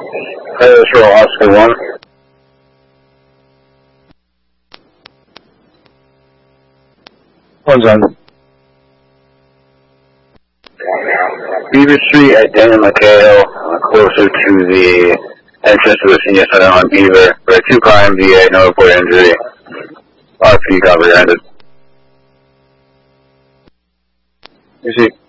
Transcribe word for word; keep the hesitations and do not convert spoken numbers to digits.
Hey, this is Roll Oscar one. One's on. Beaver Street at Daniel McHale, uh, closer to the entrance to the senior center on Beaver. We're at two crime, V A, no report injury. R P comprehended. You see.